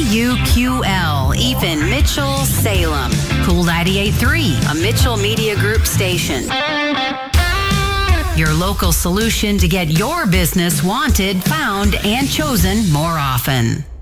WQL, Ethan Mitchell, Salem. Cool 98.3, a Mitchell Media Group station. Your local solution to get your business wanted, found, and chosen more often.